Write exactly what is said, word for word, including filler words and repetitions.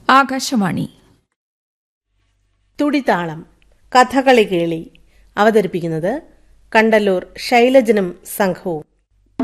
ആകാശവാണി. തുടിതാളം കഥകളി കേളി അവതരിപ്പിക്കുന്നത് കണ്ടല്ലൂർ ശൈലജനും സംഘവും.